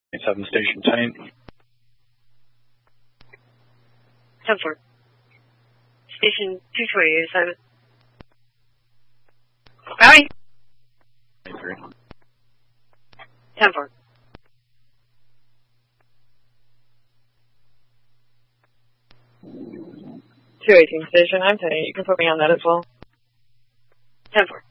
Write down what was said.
7 Station 10. 10-4. Station 220, assignment. Bowie. 10-4. 218 Station, I'm 10-8. You can put me on that as well. 10-4.